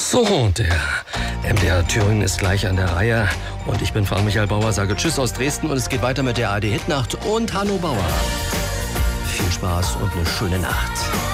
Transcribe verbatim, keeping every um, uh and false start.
So, der M D R Thüringen ist gleich an der Reihe. Und ich bin Frank Michael Bauer, sage Tschüss aus Dresden. Und es geht weiter mit der A R D Hitnacht und Hanno Bauer. Viel Spaß und eine schöne Nacht.